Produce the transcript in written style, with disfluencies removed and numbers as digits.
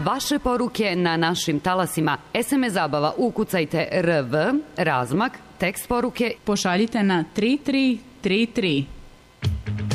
Vaše poruke na našim talasima. SMS zabava, ukucajte RV, razmak, tekst poruke. Pošaljite na 3333.